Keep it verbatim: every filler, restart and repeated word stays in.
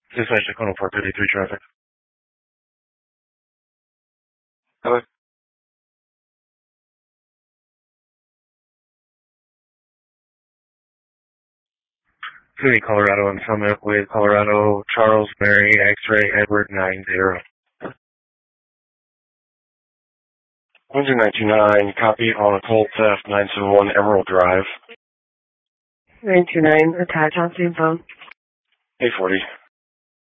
Dispatch Tacoma Park fifty-three traffic. Hello? City, Colorado, and Summit with Colorado, Charles, Mary, X-ray, Edward, nine zero. one zero nine two nine, copy on a cold theft, nine seven one Emerald Drive. nine two nine, attach on same phone. eight forty.